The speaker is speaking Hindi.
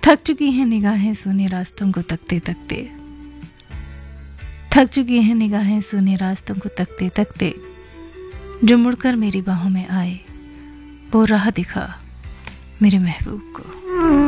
थक चुकी हैं निगाहें सूने रास्तों को तकते तकते, थक चुकी हैं निगाहें सूने रास्तों को तकते तकते। जो मुड़कर मेरी बाहों में आए वो राह दिखा मेरे महबूब को।